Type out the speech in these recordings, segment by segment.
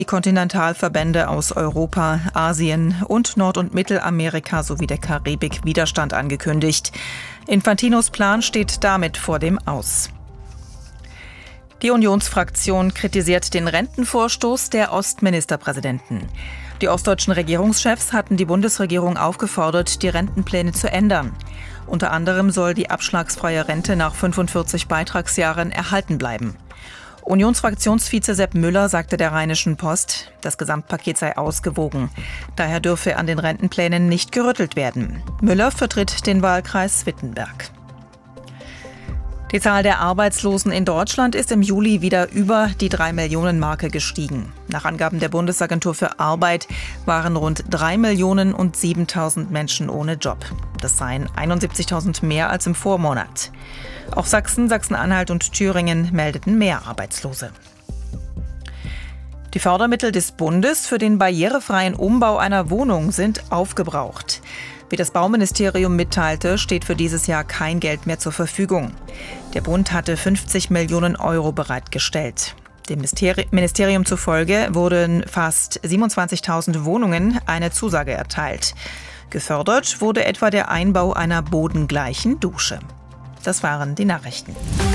Die Kontinentalverbände aus Europa, Asien und Nord- und Mittelamerika sowie der Karibik Widerstand angekündigt. Infantinos Plan steht damit vor dem Aus. Die Unionsfraktion kritisiert den Rentenvorstoß der Ostministerpräsidenten. Die ostdeutschen Regierungschefs hatten die Bundesregierung aufgefordert, die Rentenpläne zu ändern. Unter anderem soll die abschlagsfreie Rente nach 45 Beitragsjahren erhalten bleiben. Unionsfraktionsvize Sepp Müller sagte der Rheinischen Post, das Gesamtpaket sei ausgewogen. Daher dürfe an den Rentenplänen nicht gerüttelt werden. Müller vertritt den Wahlkreis Wittenberg. Die Zahl der Arbeitslosen in Deutschland ist im Juli wieder über die 3-Millionen-Marke gestiegen. Nach Angaben der Bundesagentur für Arbeit waren rund 3.007.000 Menschen ohne Job. Das seien 71.000 mehr als im Vormonat. Auch Sachsen, Sachsen-Anhalt und Thüringen meldeten mehr Arbeitslose. Die Fördermittel des Bundes für den barrierefreien Umbau einer Wohnung sind aufgebraucht. Wie das Bauministerium mitteilte, steht für dieses Jahr kein Geld mehr zur Verfügung. Der Bund hatte 50 Millionen Euro bereitgestellt. Dem Ministerium zufolge wurden fast 27.000 Wohnungen eine Zusage erteilt. Gefördert wurde etwa der Einbau einer bodengleichen Dusche. Das waren die Nachrichten.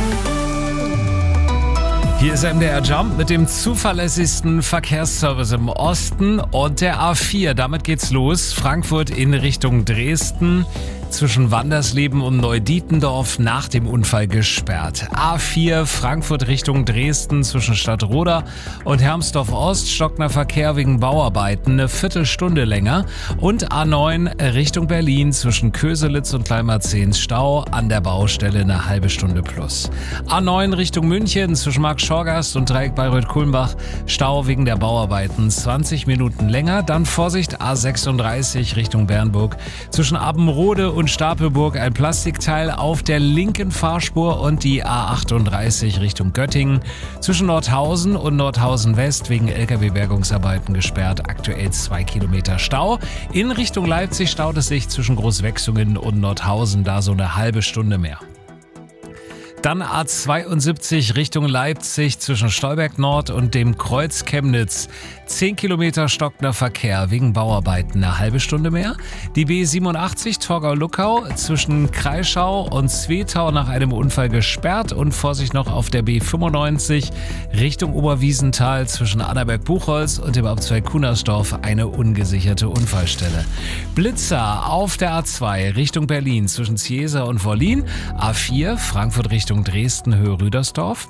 Hier ist MDR Jump mit dem zuverlässigsten Verkehrsservice im Osten und der A4. Damit geht's los. Frankfurt in Richtung Dresden. Zwischen Wandersleben und Neudietendorf nach dem Unfall gesperrt. A4 Frankfurt Richtung Dresden zwischen Stadtroda und Hermsdorf Ost. Stockner Verkehr wegen Bauarbeiten eine Viertelstunde länger. Und A9 Richtung Berlin zwischen Köselitz und Kleinmarzehns Stau an der Baustelle eine halbe Stunde plus. A9 Richtung München zwischen Markt-Schorgast und Dreieck Bayreuth-Kulmbach. Stau wegen der Bauarbeiten 20 Minuten länger. Dann Vorsicht A36 Richtung Bernburg zwischen Abbenrode und Stapelburg ein Plastikteil auf der linken Fahrspur und die A38 Richtung Göttingen. Zwischen Nordhausen und Nordhausen West wegen LKW-Bergungsarbeiten gesperrt. Aktuell 2 Kilometer Stau. In Richtung Leipzig staut es sich zwischen Großwechsungen und Nordhausen, da so eine halbe Stunde mehr. Dann A72 Richtung Leipzig zwischen Stolberg Nord und dem Kreuz Chemnitz. 10 Kilometer stockender Verkehr wegen Bauarbeiten, eine halbe Stunde mehr. Die B87 Torgau-Luckau zwischen Kreischau und Zwetau nach einem Unfall gesperrt. Und Vorsicht noch auf der B95 Richtung Oberwiesenthal zwischen Annaberg-Buchholz und dem Abzweig Kunersdorf eine ungesicherte Unfallstelle. Blitzer auf der A2 Richtung Berlin zwischen Ziesa und Wollin. A4 Frankfurt Richtung Dresden, Höhe Rüdersdorf.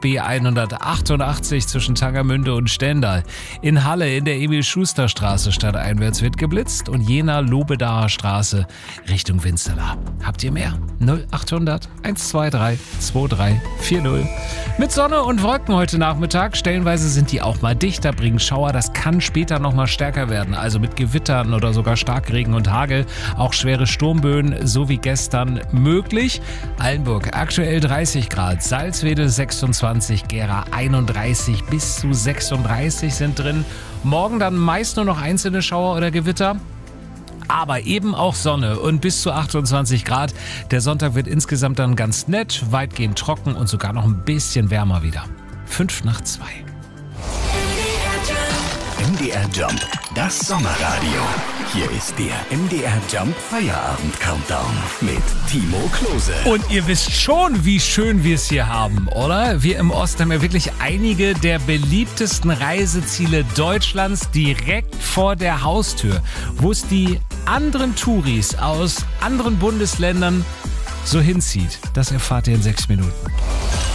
B188 zwischen Tangermünde und Stendal. In Halle in der Emil-Schuster-Straße stadteinwärts wird geblitzt und Jena-Lobedaer Straße Richtung Winzerla. Habt ihr mehr? 0800 123 2340. Mit Sonne und Wolken heute Nachmittag. Stellenweise sind die auch mal dichter, bringen Schauer. Das kann später noch mal stärker werden. Also mit Gewittern oder sogar Starkregen und Hagel. Auch schwere Sturmböen, so wie gestern, möglich. Allenburg aktuell 30 Grad, Salzwedel 26, Gera 31 bis zu 36 sind drin. Morgen dann meist nur noch einzelne Schauer oder Gewitter. Aber eben auch Sonne und bis zu 28 Grad. Der Sonntag wird insgesamt dann ganz nett, weitgehend trocken und sogar noch ein bisschen wärmer wieder. 5:02. MDR Jump, das Sommerradio. Hier ist der MDR Jump Feierabend Countdown mit Timo Klose. Und ihr wisst schon, wie schön wir es hier haben, oder? Wir im Osten haben ja wirklich einige der beliebtesten Reiseziele Deutschlands direkt vor der Haustür, wo es die anderen Touris aus anderen Bundesländern so hinzieht. Das erfahrt ihr in 6 Minuten.